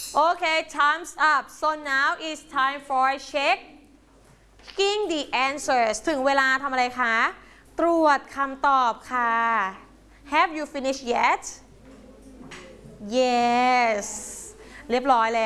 Okay, time's up. So now it's time for checking the answers ถึงเวลาทำอะไรคะตรวจคำตอบค่ะ Have you finished yet? Yes เรียบร้อยแล้ว